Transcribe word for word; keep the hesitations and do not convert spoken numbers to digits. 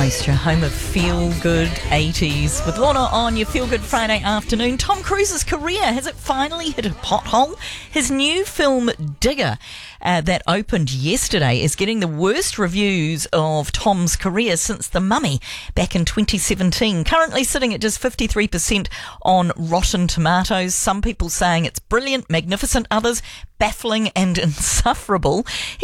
Coast, your home of feel-good eighties. With Lorna on your feel-good Friday afternoon, Tom Cruise's career, has it finally hit a pothole? His new film, Digger, uh, that opened yesterday, is getting the worst reviews of Tom's career since The Mummy back in twenty seventeen. Currently sitting at just fifty-three percent on Rotten Tomatoes. Some people saying it's brilliant, magnificent, others baffling and insufferable.